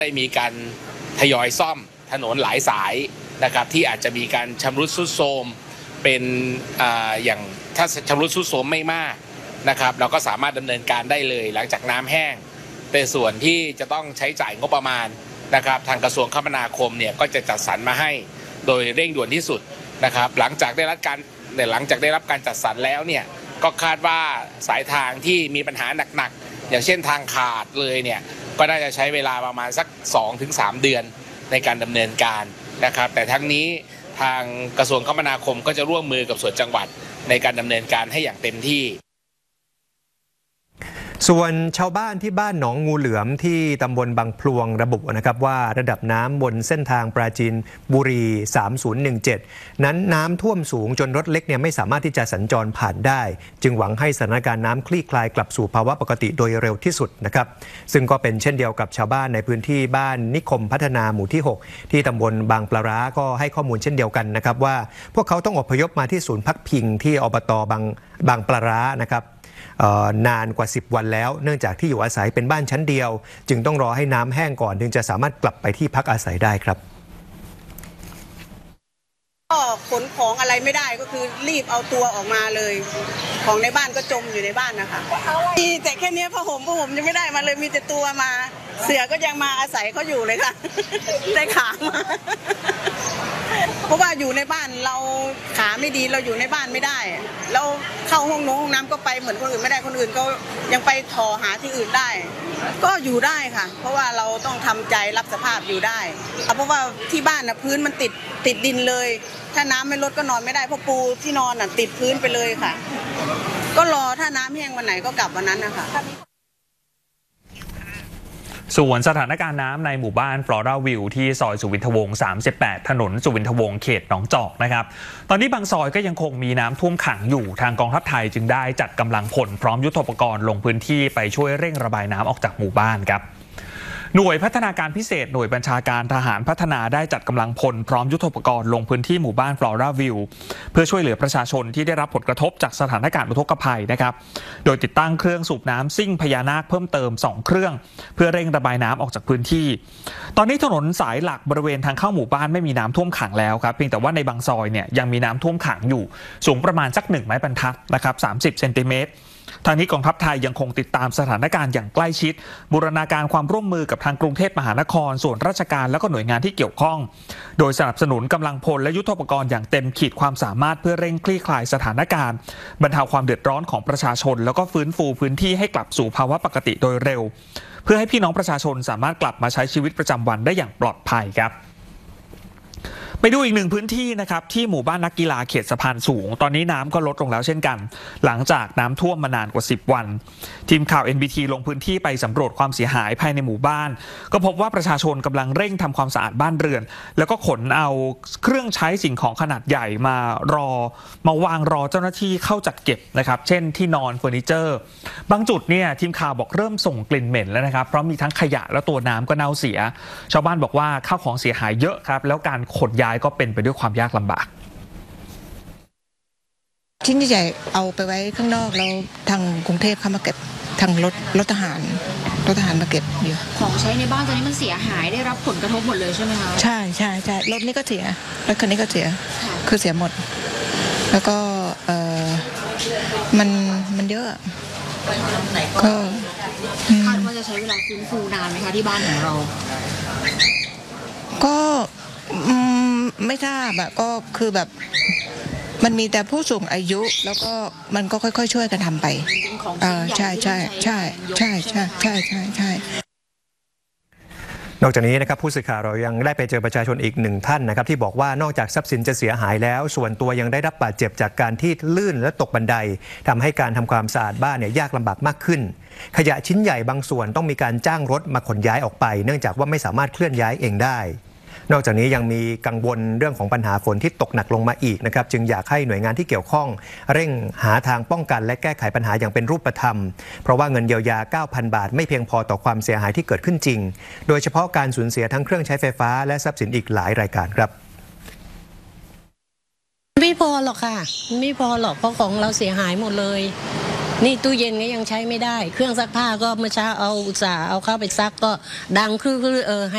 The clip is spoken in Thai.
ได้มีการทยอยซ่อมถนนหลายสายนะครับที่อาจจะมีการชำรุดทรุดโทรมเป็นอย่างถ้าชำรุดทรุดโทรมไม่มากนะครับเราก็สามารถดำเนินการได้เลยหลังจากน้ำแห้งแต่ส่วนที่จะต้องใช้จ่ายงบประมาณนะครับทางกระทรวงคมนาคมเนี่ยก็จะจัดสรรมาให้โดยเร่งด่วนที่สุดนะครับหลังจากได้รับการจัดสรรแล้วเนี่ยก็คาดว่าสายทางที่มีปัญหาหนักๆอย่างเช่นทางขาดเลยเนี่ยก็น่าจะใช้เวลาประมาณสัก 2-3 เดือนในการดำเนินการนะครับแต่ทั้งนี้ทางกระทรวงคมนาคมก็จะร่วมมือกับส่วนจังหวัดในการดำเนินการให้อย่างเต็มที่ส่วนชาวบ้านที่บ้านหนองงูเหลือมที่ตำบลบางพลวงระบุนะครับว่าระดับน้ำบนเส้นทางปราจีนบุรี 3017 นั้นน้ำท่วมสูงจนรถเล็กเนี่ยไม่สามารถที่จะสัญจรผ่านได้จึงหวังให้สถานการณ์น้ำคลี่คลายกลับสู่ภาวะปกติโดยเร็วที่สุดนะครับซึ่งก็เป็นเช่นเดียวกับชาวบ้านในพื้นที่บ้านนิคมพัฒนาหมู่ที่ 6 ที่ตำบลบางปลาร้าก็ให้ข้อมูลเช่นเดียวกันนะครับว่าพวกเขาต้องอพยพมาที่ศูนย์พักพิงที่อบต.บางปลาร้านะครับนานกว่า10 วันแล้วเนื่องจากที่อยู่อาศัยเป็นบ้านชั้นเดียวจึงต้องรอให้น้ำแห้งก่อนถึงจะสามารถกลับไปที่พักอาศัยได้ครับก็ขนของอะไรไม่ได้ก็คือรีบเอาตัวออกมาเลยของในบ้านก็จมอยู่ในบ้านนะคะมีแต่แค่นี้ผ้าห่มยังไม่ได้มาเลยมีแต่ตัวมาเสือก็ยังมาอาศัยเขาอยู่เลยค่ะได้ขามาเพราะว่าอยู่ในบ้านเราขาไม่ดีเราอยู่ในบ้านไม่ได้เราเข้าห้องน้ำก็ไปเหมือนคนอื่นไม่ได้คนอื่นก็ยังไปถอหาที่อื่นได้ก็อยู่ได้ค่ะเพราะว่าเราต้องทำใจรับสภาพอยู่ได้เพราะว่าที่บ้านนะพื้นมันติดดินเลยถ้าน้ำไม่ลดก็นอนไม่ได้เพราะปูที่นอนน่ะติดพื้นไปเลยค่ะก็รอถ้าน้ำแห้งวันไหนก็กลับวันนั้นนะคะส่วนสถานการณ์น้ำในหมู่บ้านฟลอราวิวที่ซอยสุวินทวงศ์ 38 ถนนสุวินทวงศ์เขตหนองจอกนะครับตอนนี้บางซอยก็ยังคงมีน้ำท่วมขังอยู่ทางกองทัพไทยจึงได้จัดกำลังพลพร้อมยุทโธปกรณ์ลงพื้นที่ไปช่วยเร่งระบายน้ำออกจากหมู่บ้านครับหน่วยพัฒนาการพิเศษหน่วยบัญชาการทหารพัฒนาได้จัดกำลังพลพร้อมยุทโธปกรณ์ลงพื้นที่หมู่บ้านฟลอราวิวเพื่อช่วยเหลือประชาชนที่ได้รับผลกระทบจากสถานการณ์อุทกภัยนะครับโดยติดตั้งเครื่องสูบน้ำซิ่งพญานาคเพิ่มเติม2เครื่องเพื่อเร่งระบายน้ำออกจากพื้นที่ตอนนี้ถนนสายหลักบริเวณทางเข้าหมู่บ้านไม่มีน้ำท่วมขังแล้วครับเพียงแต่ว่าในบางซอยเนี่ยยังมีน้ำท่วมขังอยู่สูงประมาณสัก1 ไม้บรรทัดนะครับ30 เซนติเมตรทางนี้กองทัพไทยยังคงติดตามสถานการณ์อย่างใกล้ชิดบูรณาการความร่วมมือกับทางกรุงเทพมหานครส่วนราชการและก็หน่วยงานที่เกี่ยวข้องโดยสนับสนุนกำลังพลและยุทโธปกรณ์อย่างเต็มขีดความสามารถเพื่อเร่งคลี่คลายสถานการณ์บรรเทาความเดือดร้อนของประชาชนแล้วก็ฟื้นฟูพื้นที่ให้กลับสู่ภาวะปกติโดยเร็วเพื่อให้พี่น้องประชาชนสามารถกลับมาใช้ชีวิตประจำวันได้อย่างปลอดภัยครับไปดูอีกหนึ่งพื้นที่นะครับที่หมู่บ้านนักกีฬาเขตสะพานสูงตอนนี้น้ำก็ลดลงแล้วเช่นกันหลังจากน้ำท่วมมานานกว่า10 วันทีมข่าว NBT ลงพื้นที่ไปสำรวจความเสียหายภายในหมู่บ้านก็พบว่าประชาชนกำลังเร่งทำความสะอาดบ้านเรือนแล้วก็ขนเอาเครื่องใช้สิ่งของขนาดใหญ่มาวางรอเจ้าหน้าที่เข้าจัดเก็บนะครับเช่นที่นอนเฟอร์นิเจอร์บางจุดเนี่ยทีมข่าวบอกเริ่มส่งกลิ่นเหม็นแล้วนะครับเพราะมีทั้งขยะและตัวน้ำก็เน่าเสียชาวบ้านบอกว่าข้าวของเสียหายเยอะครับแล้วการขนย้ายก็เป็นไปด้วยความยากลำบากชิ้นใหญ่เอาไปไว้ข้างนอกแล้วทางกรุงเทพเข้ามาเก็บทางรถทหารมาเก็บอยู่ของใช้ในบ้านตอนนี้มันเสียหายได้รับผลกระทบหมดเลยใช่ไหมคะใช่รถนี้ก็เสียรถคันนี้ก็เสียคือเสียหมดแล้วก็มันเยอะก็คาดว่าจะใช้เวลาฟื้นฟูนานไหมคะที่บ้านของเราก็ไม่ทราบอะก็คือแบบมันมีแต่ผู้สูงอายุแล้วก็มันก็ค่อยๆช่วยกันทำไปใช่นอกจากนี้นะครับผู้สื่อข่าวเรายังได้ไปเจอประชาชนอีก1 ท่านนะครับที่บอกว่านอกจากทรัพย์สินจะเสียหายแล้วส่วนตัวยังได้รับบาดเจ็บจากการที่ลื่นและตกบันไดทำให้การทำความสะอาดบ้านเนี่ยยากลำบากมากขึ้นขยะชิ้นใหญ่บางส่วนต้องมีการจ้างรถมาขนย้ายออกไปเนื่องจากว่าไม่สามารถเคลื่อนย้ายเองได้นอกจากนี้ยังมีกังวลเรื่องของปัญหาฝนที่ตกหนักลงมาอีกนะครับจึงอยากให้หน่วยงานที่เกี่ยวข้องเร่งหาทางป้องกันและแก้ไขปัญหาอย่างเป็นรูปธรรมเพราะว่าเงินเยียวยา 9,000 บาทไม่เพียงพอต่อความเสียหายที่เกิดขึ้นจริงโดยเฉพาะการสูญเสียทั้งเครื่องใช้ไฟฟ้าและทรัพย์สินอีกหลายรายการครับไม่พอหรอกค่ะไม่พอหรอกเพราะของเราเสียหายหมดเลยนี่ตู้เย็นก็ยังใช้ไม่ได้เครื่องซักผ้าก็เมื่อเช้าเอาอุตส่าห์เอาเข้าไปซักก็ดังคือ